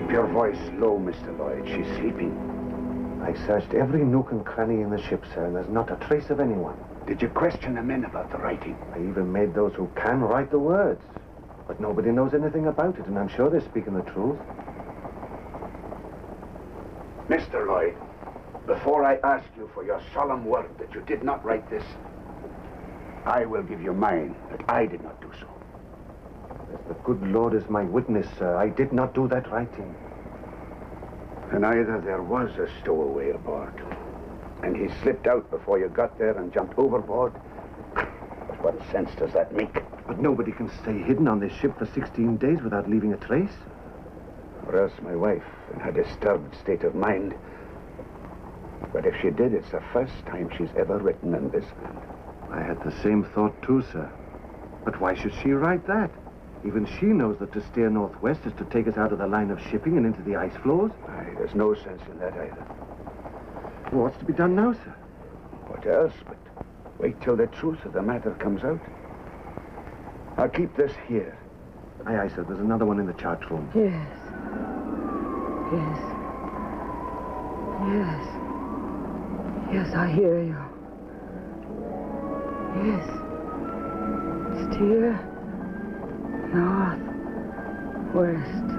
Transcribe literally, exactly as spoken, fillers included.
Keep your voice low, Mister Lloyd. She's sleeping. I searched every nook and cranny in the ship, sir, and there's not a trace of anyone. Did you question the men about the writing? I even made those who can write the words. But nobody knows anything about it, and I'm sure they're speaking the truth. Mister Lloyd, before I ask you for your solemn word that you did not write this, I will give you mine, that I did not do so. As the good Lord is my witness, sir, I did not do that writing. And either there was a stowaway aboard, and he slipped out before you got there and jumped overboard. But what sense does that make? But nobody can stay hidden on this ship for sixteen days without leaving a trace. Or else my wife, in her disturbed state of mind. But if she did, it's the first time she's ever written in this hand. I had the same thought too, sir. But why should she write that? Even she knows that to steer northwest is to take us out of the line of shipping and into the ice floes. Aye, there's no sense in that either. Well, what's to be done now, sir? What else but wait till the truth of the matter comes out. I'll keep this here. Aye, aye, sir. There's another one in the chart room. Yes. Yes. Yes. Yes, I hear you. Yes. Steer north, west.